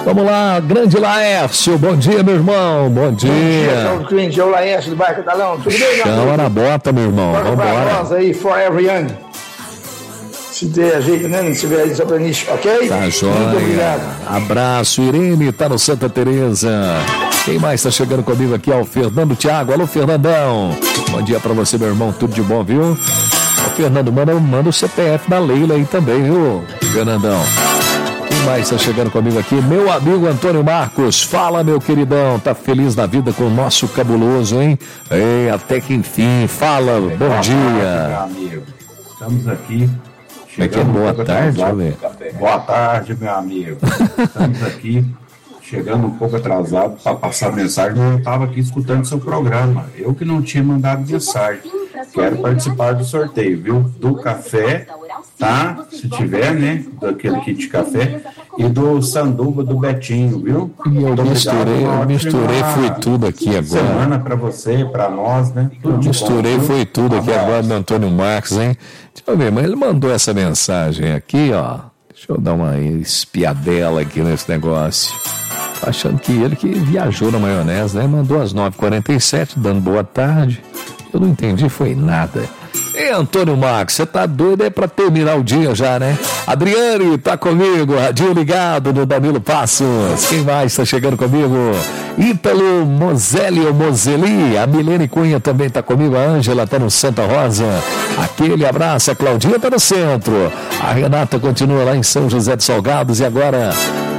Vamos lá, grande Laércio, bom dia, meu irmão, bom dia. Bom dia, cliente, é o Laércio do bairro Catalão, tudo bem, meu Chama na bota, meu irmão, vambora. Nós aí, Forever Young. Se der jeito, né? Não tiver aí, só pra nicho, ok? Tá joia. Muito obrigado. Abraço, Irene, tá no Santa Teresa. Quem mais tá chegando comigo aqui? Ó, o Fernando Thiago. Alô, Fernandão. Bom dia pra você, meu irmão, tudo de bom, viu? O Fernando, manda o CPF da Leila aí também, viu, Fernandão? Quem mais tá chegando comigo aqui? Meu amigo Antônio Marcos. Fala, meu queridão. Tá feliz na vida com o nosso cabuloso, hein? Ei, até que enfim. Fala, bom dia. Meu amigo. Estamos aqui. Boa tarde, Boa tarde, meu amigo. Estamos aqui chegando um pouco atrasado para passar mensagem. Eu estava aqui escutando seu programa. Eu que não tinha mandado mensagem. Quero participar do sorteio, viu? Do café, tá? Se tiver, né? Daquele kit de café. E do sanduba do Betinho, viu? E eu misturei, foi tudo aqui agora. Semana para você, para nós, né? Misturei, foi tudo aqui agora do Antônio Marcos, hein? Deixa eu ver, mas ele mandou essa mensagem aqui, ó. Deixa eu dar uma espiadela aqui nesse negócio. Tô achando que ele que viajou na maionese, né? Mandou às 9h47, dando boa tarde. Eu não entendi, foi nada. Ei, Antônio Marcos, você tá doido aí pra terminar o dia já, né? Adriane tá comigo, radinho ligado no Danilo Passos. Quem mais tá chegando comigo? Ítalo Moselli ou Moseli. A Milene Cunha também tá comigo. A Ângela tá no Santa Rosa. Aquele abraço. A Claudinha tá no centro. A Renata continua lá em São José dos Salgados. E agora...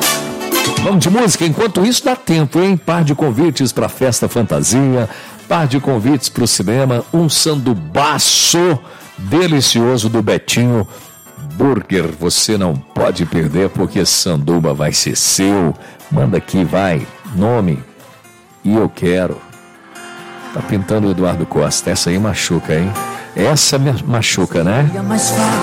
vamos de música. Enquanto isso dá tempo, hein? Par de convites pra Festa Fantasia. Par de convites para o cinema, um sandubaço delicioso do Betinho Burger. Você não pode perder, porque sanduba vai ser seu. Manda aqui, vai, nome e eu quero. Tá pintando o Eduardo Costa. Essa aí machuca, hein? Essa me machuca, né?